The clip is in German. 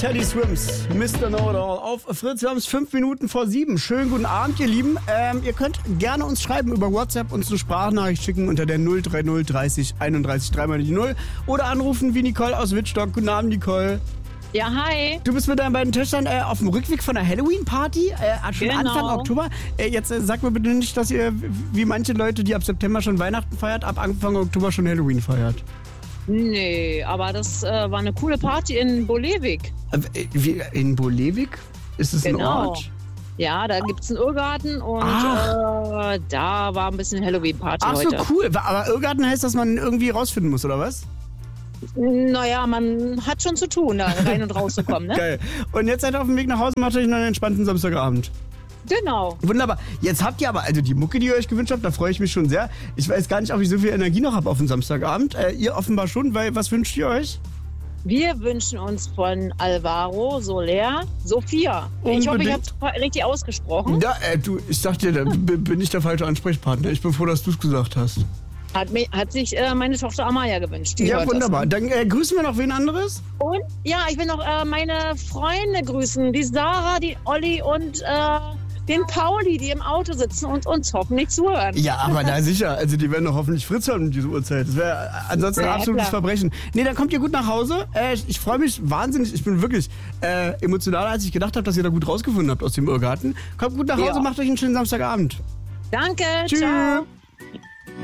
Teddy Swims, Mr. Know-It-All auf Fritz. Wir haben es 5 Minuten vor 7. Schönen guten Abend, ihr Lieben. Ihr könnt gerne uns schreiben über WhatsApp, uns eine Sprachnachricht schicken unter der 030 30 31 3 die 0 oder anrufen wie Nicole aus Wittstock. Guten Abend, Nicole. Ja, hi. Du bist mit deinen beiden Töchtern auf dem Rückweg von der Halloween-Party, schon Genau. Anfang Oktober. Jetzt sag mir bitte nicht, dass ihr, wie manche Leute, die ab September schon Weihnachten feiert, ab Anfang Oktober schon Halloween feiert. Nee, aber das war eine coole Party in Bolewik. In Bolewik? Ist es ein Ort? Ja, da gibt's einen Irrgarten und da war ein bisschen Halloween-Party heute. Ach so, cool. Aber Irrgarten heißt, dass man irgendwie rausfinden muss, oder was? Naja, man hat schon zu tun, da rein und rauszukommen, ne? Geil. Und jetzt seid ihr auf dem Weg nach Hause, macht euch noch einen entspannten Samstagabend. Genau. Wunderbar. Jetzt habt ihr aber, also die Mucke, die ihr euch gewünscht habt, da freue ich mich schon sehr. Ich weiß gar nicht, ob ich so viel Energie noch habe auf den Samstagabend. Ihr offenbar schon, weil was wünscht ihr euch? Wir wünschen uns von Alvaro Soler Sophia. Ich hoffe, ich habe es richtig ausgesprochen. Ja, ich sag dir, da bin ich der falsche Ansprechpartner. Ich bin froh, dass du es gesagt hast. Hat sich meine Tochter Amaya gewünscht. Ja, wunderbar. Dann grüßen wir noch wen anderes? Und ja, ich will noch meine Freunde grüßen. Die Sarah, die Olli und den Pauli, die im Auto sitzen und uns hoffentlich zuhören. Ja, aber na sicher. Also die werden doch hoffentlich Fritz hören um diese Uhrzeit. Das wäre ansonsten ein absolutes Verbrechen. Nee, dann kommt ihr gut nach Hause. Ich freue mich wahnsinnig. Ich bin wirklich emotionaler, als ich gedacht habe, dass ihr da gut rausgefunden habt aus dem Irrgarten. Kommt gut nach Hause, macht euch einen schönen Samstagabend. Danke, Tschüss. ciao.